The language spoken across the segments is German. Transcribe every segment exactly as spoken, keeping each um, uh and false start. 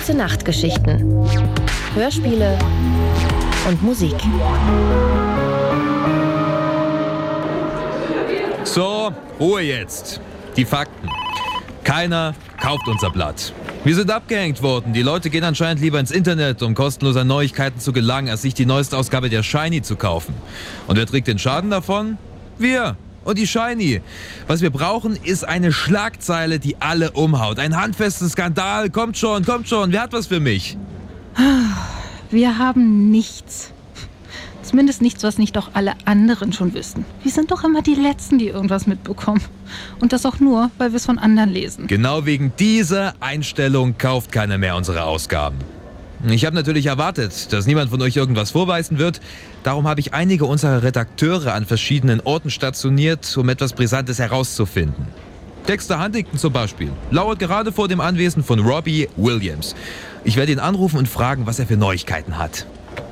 Gute Nachtgeschichten. Hörspiele und Musik. So, Ruhe jetzt. Die Fakten. Keiner kauft unser Blatt. Wir sind abgehängt worden. Die Leute gehen anscheinend lieber ins Internet, um kostenlos an Neuigkeiten zu gelangen, als sich die neueste Ausgabe der Shiny zu kaufen. Und wer trägt den Schaden davon? Wir. Und die Shiny. Was wir brauchen, ist eine Schlagzeile, die alle umhaut. Ein handfesten Skandal. Kommt schon, kommt schon. Wer hat was für mich? Wir haben nichts. Zumindest nichts, was nicht auch alle anderen schon wüssten. Wir sind doch immer die Letzten, die irgendwas mitbekommen. Und das auch nur, weil wir es von anderen lesen. Genau wegen dieser Einstellung kauft keiner mehr unsere Ausgaben. Ich habe natürlich erwartet, dass niemand von euch irgendwas vorweisen wird. Darum habe ich einige unserer Redakteure an verschiedenen Orten stationiert, um etwas Brisantes herauszufinden. Dexter Huntington zum Beispiel lauert gerade vor dem Anwesen von Robbie Williams. Ich werde ihn anrufen und fragen, was er für Neuigkeiten hat.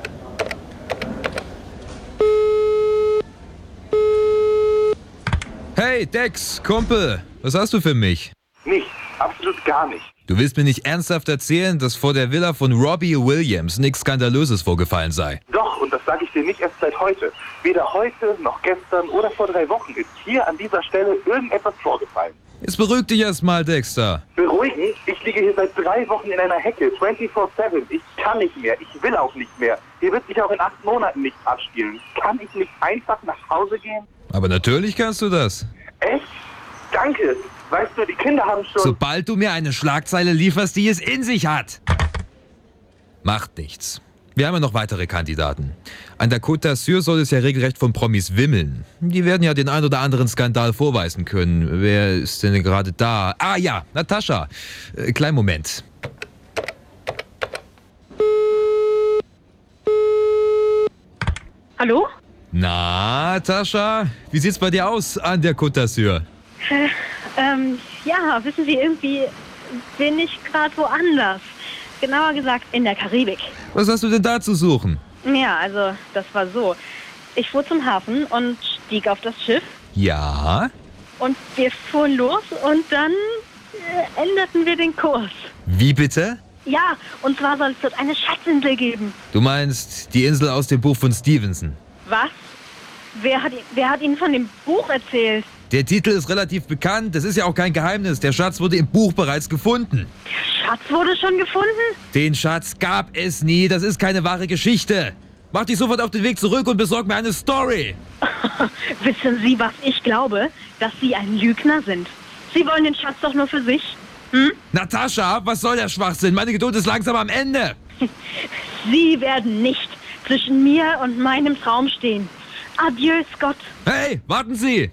Hey Dex, Kumpel, was hast du für mich? Nichts, absolut gar nicht. Du willst mir nicht ernsthaft erzählen, dass vor der Villa von Robbie Williams nichts Skandalöses vorgefallen sei? Doch, und das sage ich dir nicht erst seit heute. Weder heute, noch gestern oder vor drei Wochen ist hier an dieser Stelle irgendetwas vorgefallen. Jetzt beruhig dich erstmal, Dexter. Beruhigen? Ich liege hier seit drei Wochen in einer Hecke, vierundzwanzig sieben. Ich kann nicht mehr, ich will auch nicht mehr. Hier wird sich auch in acht Monaten nichts abspielen. Kann ich nicht einfach nach Hause gehen? Aber natürlich kannst du das. Echt? Danke. Weißt du, die Kinder haben schon... Sobald du mir eine Schlagzeile lieferst, die es in sich hat. Macht nichts. Wir haben ja noch weitere Kandidaten. An der Côte d'Azur soll es ja regelrecht von Promis wimmeln. Die werden ja den ein oder anderen Skandal vorweisen können. Wer ist denn gerade da? Ah ja, Natascha. Äh, kleinen Moment. Hallo? Na, Natascha, wie sieht's bei dir aus an der Côte d'Azur? Äh, ähm, ja, wissen Sie, irgendwie bin ich gerade woanders. Genauer gesagt in der Karibik. Was hast du denn da zu suchen? Ja, also das war so. Ich fuhr zum Hafen und stieg auf das Schiff. Ja? Und wir fuhren los und dann äh, änderten wir den Kurs. Wie bitte? Ja, und zwar soll es dort eine Schatzinsel geben. Du meinst die Insel aus dem Buch von Stevenson? Was? Wer hat, wer hat Ihnen von dem Buch erzählt? Der Titel ist relativ bekannt, das ist ja auch kein Geheimnis. Der Schatz wurde im Buch bereits gefunden. Der Schatz wurde schon gefunden? Den Schatz gab es nie, das ist keine wahre Geschichte. Mach dich sofort auf den Weg zurück und besorg mir eine Story. Wissen Sie, was ich glaube? Dass Sie ein Lügner sind. Sie wollen den Schatz doch nur für sich. Hm? Natascha, was soll der Schwachsinn? Meine Geduld ist langsam am Ende. Sie werden nicht zwischen mir und meinem Traum stehen. Adieu, Scott. Hey, warten Sie!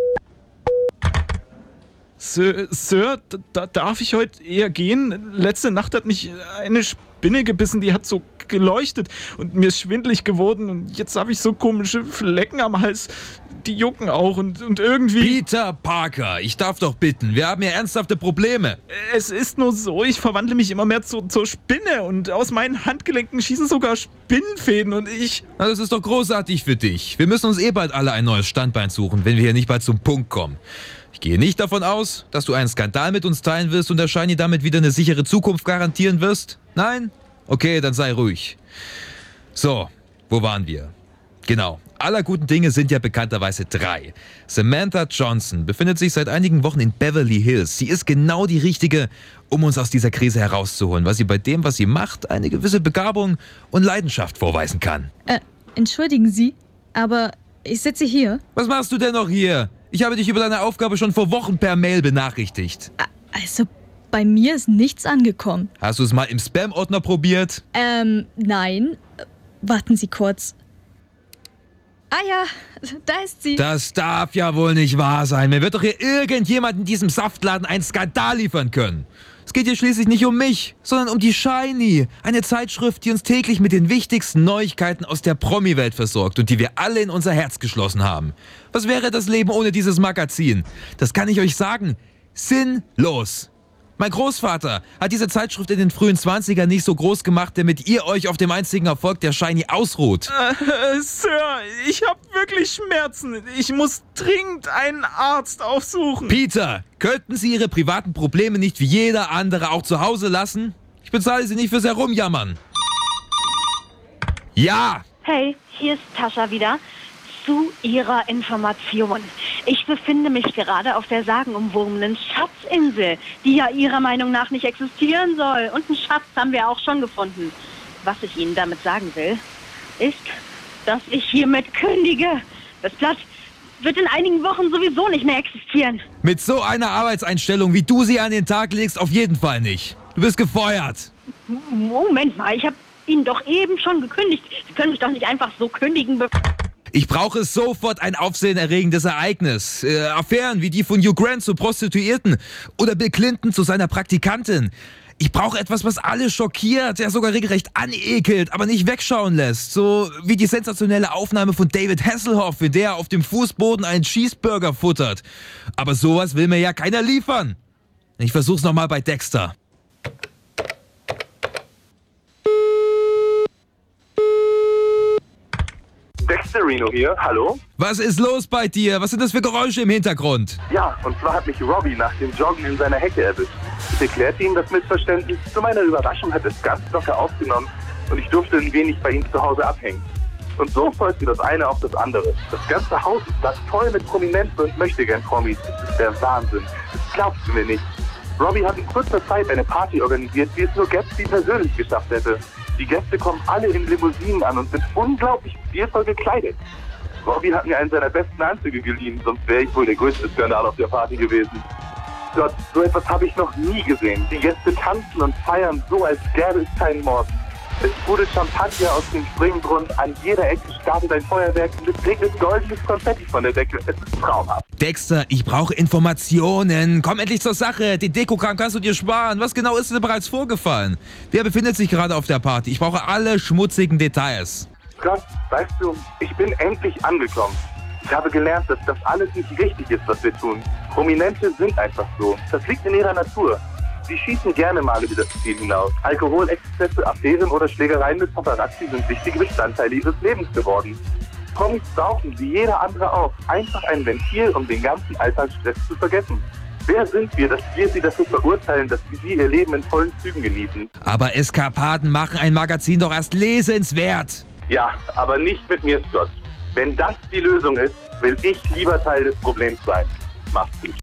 Sir, Sir d- d- darf ich heute eher gehen? Letzte Nacht hat mich eine Spinne gebissen, die hat so geleuchtet und mir ist schwindelig geworden und jetzt habe ich so komische Flecken am Hals, die jucken auch und, und irgendwie... Peter Parker, ich darf doch bitten, wir haben ja ernsthafte Probleme. Es ist nur so, ich verwandle mich immer mehr zu, zur Spinne und aus meinen Handgelenken schießen sogar Spinnenfäden und ich... Na, das ist doch großartig für dich. Wir müssen uns eh bald alle ein neues Standbein suchen, wenn wir hier nicht bald zum Punkt kommen. Ich gehe nicht davon aus, dass du einen Skandal mit uns teilen wirst und der Shiny damit wieder eine sichere Zukunft garantieren wirst. Nein? Okay, dann sei ruhig. So, wo waren wir? Genau, aller guten Dinge sind ja bekannterweise drei. Samantha Johnson befindet sich seit einigen Wochen in Beverly Hills. Sie ist genau die Richtige, um uns aus dieser Krise herauszuholen, weil sie bei dem, was sie macht, eine gewisse Begabung und Leidenschaft vorweisen kann. Äh, entschuldigen Sie, aber ich sitze hier. Was machst du denn noch hier? Ich habe dich über deine Aufgabe schon vor Wochen per Mail benachrichtigt. Also, bei mir ist nichts angekommen. Hast du es mal im Spam-Ordner probiert? Ähm, nein. Warten Sie kurz. Ah ja, da ist sie. Das darf ja wohl nicht wahr sein. Mir wird doch hier irgendjemand in diesem Saftladen einen Skandal liefern können. Es geht hier schließlich nicht um mich, sondern um die Shiny. Eine Zeitschrift, die uns täglich mit den wichtigsten Neuigkeiten aus der Promi-Welt versorgt und die wir alle in unser Herz geschlossen haben. Was wäre das Leben ohne dieses Magazin? Das kann ich euch sagen. Sinnlos. Mein Großvater hat diese Zeitschrift in den frühen zwanzigern nicht so groß gemacht, damit ihr euch auf dem einzigen Erfolg der Shiny ausruht. Äh, Sir, ich habe wirklich Schmerzen. Ich muss dringend einen Arzt aufsuchen. Peter, könnten Sie Ihre privaten Probleme nicht wie jeder andere auch zu Hause lassen? Ich bezahle sie nicht fürs Herumjammern. Ja! Hey, hier ist Tascha wieder. Zu Ihrer Information. Ich befinde mich gerade auf der sagenumwobenen Schatzinsel, die ja Ihrer Meinung nach nicht existieren soll. Und einen Schatz haben wir auch schon gefunden. Was ich Ihnen damit sagen will, ist, dass ich hiermit kündige. Das Blatt wird in einigen Wochen sowieso nicht mehr existieren. Mit so einer Arbeitseinstellung, wie du sie an den Tag legst, auf jeden Fall nicht. Du bist gefeuert. Moment mal, ich habe Ihnen doch eben schon gekündigt. Sie können mich doch nicht einfach so kündigen. Ich brauche sofort ein aufsehenerregendes Ereignis. Äh, Affären wie die von Hugh Grant zu Prostituierten oder Bill Clinton zu seiner Praktikantin. Ich brauche etwas, was alle schockiert, ja sogar regelrecht anekelt, aber nicht wegschauen lässt. So wie die sensationelle Aufnahme von David Hasselhoff, in der er auf dem Fußboden einen Cheeseburger futtert. Aber sowas will mir ja keiner liefern. Ich versuch's nochmal bei Dexter. Dexterino hier, hallo? Was ist los bei dir? Was sind das für Geräusche im Hintergrund? Ja, und zwar hat mich Robbie nach dem Joggen in seiner Hecke erwischt. Ich erklärte ihm das Missverständnis. Zu meiner Überraschung hat es ganz locker aufgenommen und ich durfte ein wenig bei ihm zu Hause abhängen. Und so folgte das eine auf das andere. Das ganze Haus ist das voll mit Prominenten und Möchtegern-Promis. Das ist der Wahnsinn. Das glaubst du mir nicht. Robbie hat in kurzer Zeit eine Party organisiert, wie es nur Gatsby persönlich geschafft hätte. Die Gäste kommen alle in Limousinen an und sind unglaublich stilvoll gekleidet. Robbie hat mir einen seiner besten Anzüge geliehen, sonst wäre ich wohl der größte Skandal auf der Party gewesen. Gott, so etwas habe ich noch nie gesehen. Die Gäste tanzen und feiern so, als gäbe es keinen Morgen. Es sprudelt Champagner aus dem Springbrunnen, an jeder Ecke startet ein Feuerwerk und es regnet goldenes Konfetti von der Decke. Es ist traumhaft. Dexter, ich brauche Informationen. Komm endlich zur Sache. Den Dekokram kannst du dir sparen. Was genau ist denn bereits vorgefallen? Wer befindet sich gerade auf der Party? Ich brauche alle schmutzigen Details. Scott, weißt du, ich bin endlich angekommen. Ich habe gelernt, dass das alles nicht richtig ist, was wir tun. Prominente sind einfach so. Das liegt in ihrer Natur. Sie schießen gerne mal über das Ziel hinaus. Alkoholexzesse, Affären oder Schlägereien mit Paparazzi sind wichtige Bestandteile ihres Lebens geworden. Promis brauchen, wie jeder andere auch, einfach ein Ventil, um den ganzen Alltagsstress zu vergessen. Wer sind wir, dass wir sie dafür verurteilen, dass sie ihr Leben in vollen Zügen genießen? Aber Eskapaden machen ein Magazin doch erst lesenswert. Ja, aber nicht mit mir, Scott. Wenn das die Lösung ist, will ich lieber Teil des Problems sein. Macht's gut.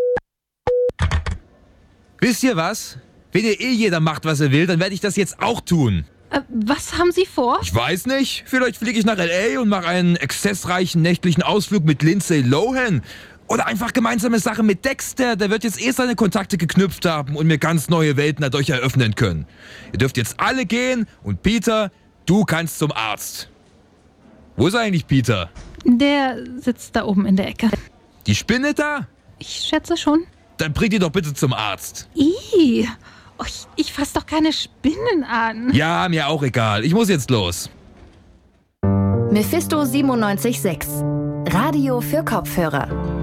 Wisst ihr was? Wenn ihr eh jeder macht, was er will, dann werde ich das jetzt auch tun. Äh, was haben Sie vor? Ich weiß nicht. Vielleicht fliege ich nach L A und mache einen exzessreichen nächtlichen Ausflug mit Lindsay Lohan. Oder einfach gemeinsame Sache mit Dexter. Der wird jetzt eh seine Kontakte geknüpft haben und mir ganz neue Welten dadurch eröffnen können. Ihr dürft jetzt alle gehen und Peter, du kannst zum Arzt. Wo ist eigentlich Peter? Der sitzt da oben in der Ecke. Die Spinne da? Ich schätze schon. Dann bring die doch bitte zum Arzt. Ih, oh, ich, ich fass doch keine Spinnen an. Ja, mir auch egal. Ich muss jetzt los. Mephisto siebenundneunzig Komma sechs. Radio für Kopfhörer.